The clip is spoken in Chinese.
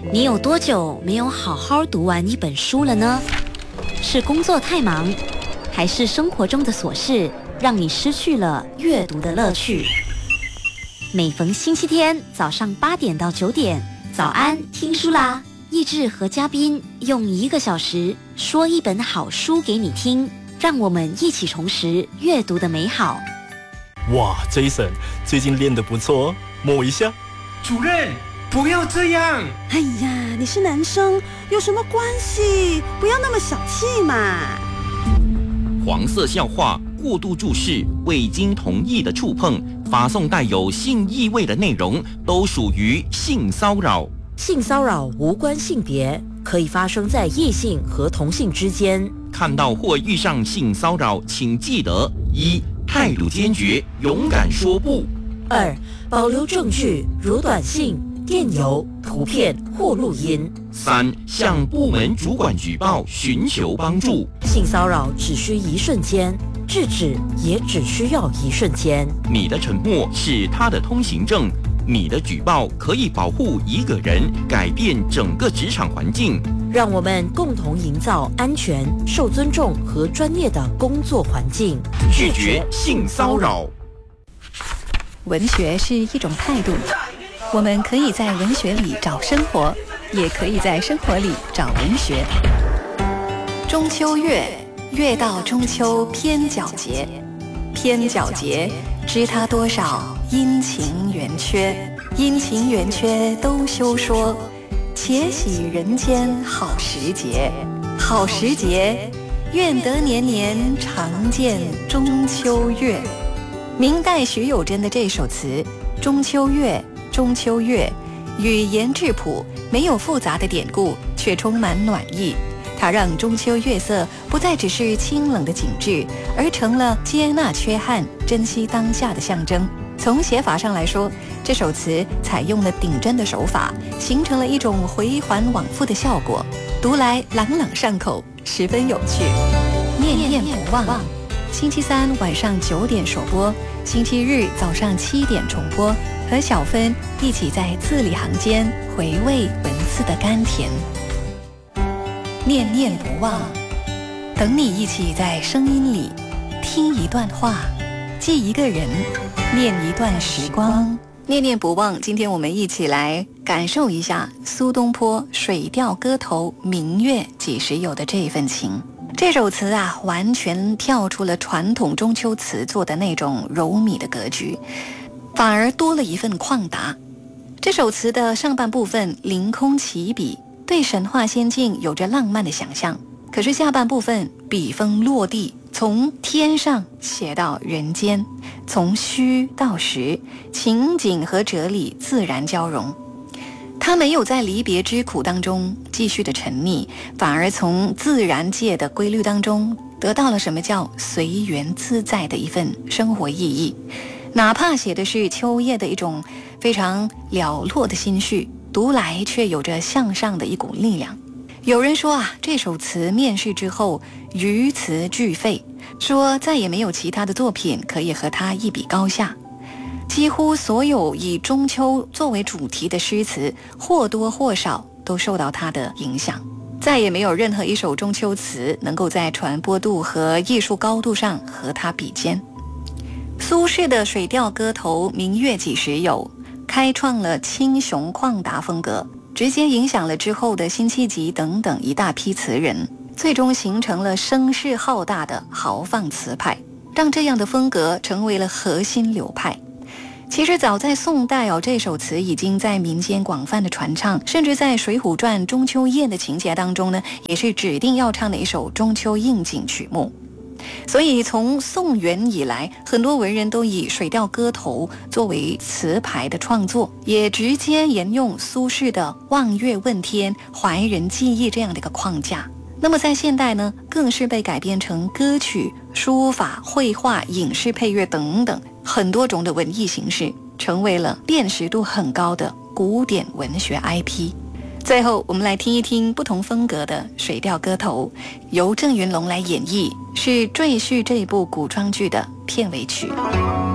你有多久没有好好读完一本书了呢？是工作太忙，还是生活中的琐事让你失去了阅读的乐趣？每逢星期天早上8点到9点，早安听书啦！奕志和嘉宾用1个小时说一本好书给你听，让我们一起重拾阅读的美好。 哇 ，Jason， 最近练得不错哦，摸一下。 主任，不要这样！ 哎呀，你是男生，有什么关系？不要那么小气嘛！ 黄色笑话、过度注视、未经同意的触碰、发送带有性意味的内容，都属于性骚扰。 性骚扰无关性别，可以发生在异性和同性之间。 看到或遇上性骚扰，请记得：一、态度坚决，勇敢说不 ；2、保留证据，如短信、电邮、图片或录音 ；3、向部门主管举报，寻求帮助。 性骚扰只需1瞬间，制止也只需要1瞬间。 你的沉默是他的通行证，你的举报可以保护一个人，改变整个职场环境。 让我们共同营造安全、受尊重和专业的工作环境， 拒绝性骚扰。 文学是一种态度，我们可以在文学里找生活，也可以在生活里找文学。中秋月，月到中秋偏皎洁，偏皎洁，知他多少阴晴圆缺，阴晴圆缺都休说，且喜人间好时节，好时节，愿得年年常见中秋月。明代徐有贞的这首词《中秋月》，中秋月，语言质朴，没有复杂的典故，却充满暖意。它让中秋月色不再只是清冷的景致，而成了接纳缺憾、珍惜当下的象征。从写法上来说，这首词采用了顶针的手法，形成了一种回环往复的效果，读来朗朗上口，十分有趣。念念不忘，星期三晚上9点首播，星期日早上7点重播，和小芬一起在字里行间回味文字的甘甜。念念不忘，等你一起在声音里听一段话，记一个人，念一段时光。念念不忘，今天我们一起来感受一下苏东坡《水调歌头·明月几时有》的这一份情。这首词啊，完全跳出了传统中秋词作的那种柔靡的格局，反而多了一份旷达。这首词的上半部分凌空起笔，对神话仙境有着浪漫的想象，可是下半部分笔锋落地，从天上写到人间，从虚到实，情景和哲理自然交融。他没有在离别之苦当中继续的沉溺，反而从自然界的规律当中得到了什么叫随缘自在的一份生活意义。哪怕写的是秋夜的一种非常了落的心绪，读来却有着向上的一股力量。有人说啊，这首词面世之后余词俱废，说再也没有其他的作品可以和它一比高下。几乎所有以中秋作为主题的诗词，或多或少都受到它的影响。再也没有任何一首中秋词能够在传播度和艺术高度上和它比肩。苏轼的《水调歌头·明月几时有》开创了清雄旷达风格，直接影响了之后的辛弃疾等等一大批词人，最终形成了声势浩大的豪放词派，让这样的风格成为了核心流派。其实早在宋代这首词已经在民间广泛的传唱，甚至在《水浒传》中秋夜的情节当中呢，也是指定要唱的一首中秋应景曲目。所以从宋元以来，很多文人都以水调歌头作为词牌的创作，也直接沿用苏轼的望月问天、怀人寄意这样的一个框架。那么在现代呢，更是被改编成歌曲、书法、绘画、影视配乐等等很多种的文艺形式，成为了辨识度很高的古典文学 IP。最后我们来听一听不同风格的水调歌头，由郑云龙来演绎，是《赘婿》这部古装剧的片尾曲。